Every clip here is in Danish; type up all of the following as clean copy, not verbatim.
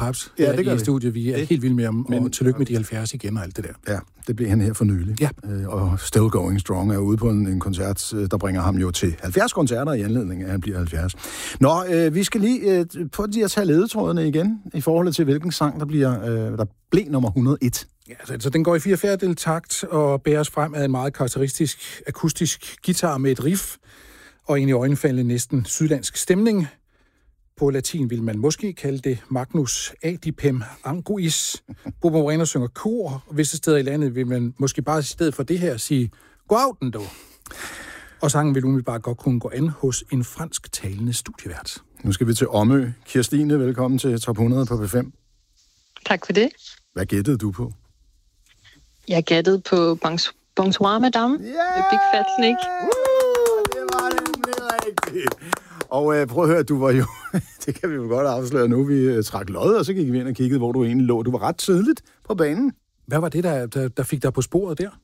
Krebs det gør i studiet. Vi er helt vilde med ham, og tillykke med de 70 igen og alt det der. Ja, det blev han her for nylig. Ja. Og Still Going Strong er ude på en koncert, der bringer ham jo til 70 koncerter i anledning af, at han bliver 70. Nå, vi skal lige på at tage ledetrådene igen, i forhold til hvilken sang, der blev nummer 101. Ja, så den går i 4/4 takt og bæres frem af en meget karakteristisk akustisk guitar med et riff, og en i øjenfaldende næsten sydlandsk stemning. På latin vil man måske kalde det Magnus Adipem Anguis. Bobo Moreno synger kor, og visse steder i landet vil man måske bare i stedet for det her sige, gå af den dog. Og sangen vil umiddelbart godt kunne gå an hos en fransk-talende studievært. Nu skal vi til Omø. Kirstine, velkommen til Top 100 på P5. Tak for det. Hvad gættede du på? Jeg gættede på Bonsoir Madame med Big Fat Snake. Det var nemlig rigtigt. Og prøv at høre, du var jo, det kan vi jo godt afsløre nu, vi trak lod, og så gik vi ind og kiggede, hvor du egentlig lå. Du var ret tidligt på banen. Hvad var det, der fik dig på sporet der?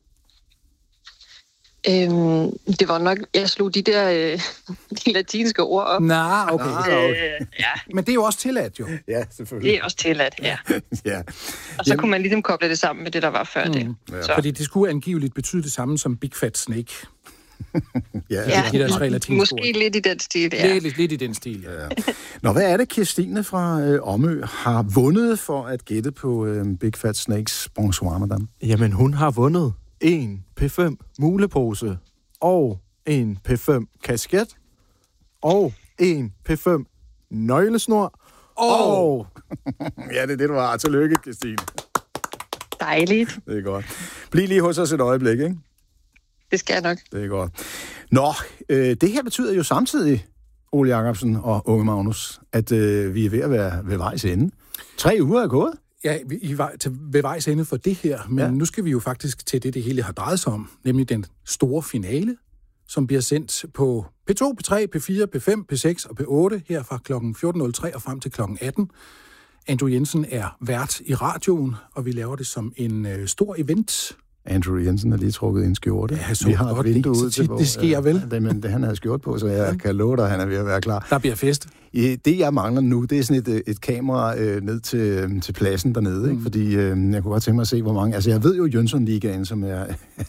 Det var nok, jeg slog de latinske ord op. Okay. Ja. Men det er jo også tilladt, jo. Ja, selvfølgelig. Det er også tilladt, ja. Ja. Og så kunne man ligesom koble det sammen med det, der var før det. Ja. Så. Fordi det skulle angiveligt betyde det samme som Big Fat Snake. Måske lidt i den stil, ja. Lidt i den stil, ja. Nå, hvad er det, Kirstine fra Omø har vundet for at gætte på Big Fat Snakes Bonsoir Madame? Jamen, hun har vundet en P5 mulepose, og en P5 kasket, og en P5 nøglesnor, og... Ja, det er det, du har. Tillykke, Kirstine. Dejligt. Det er godt. Bliv lige hos os et øjeblik, ikke? Det skal jeg nok. Det er godt. Nå, det her betyder jo samtidig, Ole Jacobsen og Unge Magnus, at vi er ved at være ved vejs ende. 3 uger er gået. Ja, I var ved vejs ende for det her, men nu skal vi jo faktisk til det hele har drejet sig om, nemlig den store finale, som bliver sendt på P2, P3, P4, P5, P6 og P8 her fra kl. 14.03 og frem til kl. 18. Andrew Jensen er vært i radioen, og vi laver det som en stor event. Andrew Jensen er lige trukket i en skjorte. Ja, vi har et vindue ud til, det sker vel. Men det han har skjort på, så jeg kan love dig, han er ved at være klar. Der bliver fest. Det, jeg mangler nu, det er sådan et kamera ned til pladsen dernede, ikke? Fordi jeg kunne godt tænke mig at se, hvor mange... Altså, jeg ved jo Jønsson-ligaen, som er...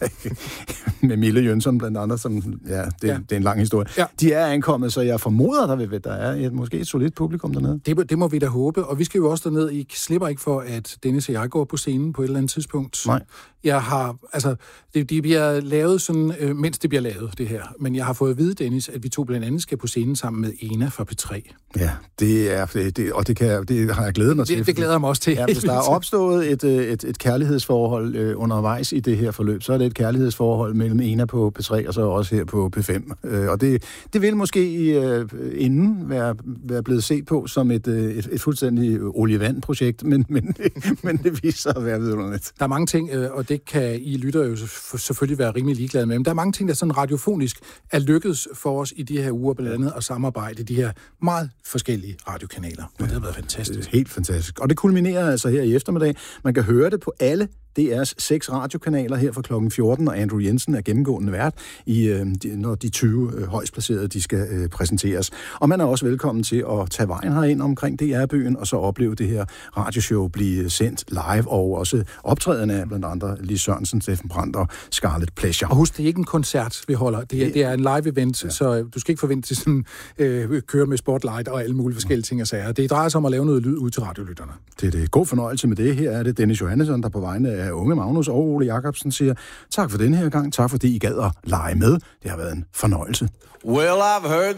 med Mille Jønsson blandt andet, som... Ja, det er en lang historie. Ja. De er ankommet, så jeg formoder, der er måske et solidt publikum dernede. Det må vi da håbe, og vi skal jo også derned. I slipper ikke for, at Dennis og jeg går på scenen på et eller andet tidspunkt. Nej. Jeg har... Altså, det bliver lavet sådan, mens det bliver lavet, det her. Men jeg har fået at vide, Dennis, at vi to blandt andet skal på scenen sammen med Ena fra P3. Ja, det har jeg glædet mig til. Det glæder jeg mig også til. Ja, hvis der er opstået et kærlighedsforhold undervejs i det her forløb, så er det et kærlighedsforhold mellem Ena på P3 og så også her på P5. Og det vil måske inden være blevet set på som et fuldstændig olievand-projekt, men det viser sig at være vidunderligt. Der er mange ting, og det kan I lytter jo selvfølgelig være rimelig ligeglade med, men der er mange ting, der sådan radiofonisk er lykkedes for os i de her uger, blandt andet at samarbejde i de her meget forskellige radiokanaler. Og det har været fantastisk. Helt fantastisk. Og det kulminerer altså her i eftermiddag. Man kan høre det på alle DR's 6 radiokanaler her fra klokken 14, og Andrew Jensen er gennemgående vært, når de 20 højst placerede, de skal præsenteres. Og man er også velkommen til at tage vejen herind omkring DR-byen, og så opleve det her radioshow blive sendt live, og også optrædende af blandt andre Lis Sørensen, Steffen Brandt og Scarlet Pleasure. Og husk, det er ikke en koncert, vi holder. Det er en live-event, så du skal ikke forvente til sådan køre med spotlight og alle mulige forskellige ting og sager. Det drejer sig om at lave noget lyd ud til radiolytterne. Det er det. God fornøjelse med det. Her er det Dennis Johannesson, der på vegne af Unge Magnus og Ole Jacobsen siger tak for den her gang. Tak fordi I gad at lege med. Det har været en fornøjelse. Well, I've heard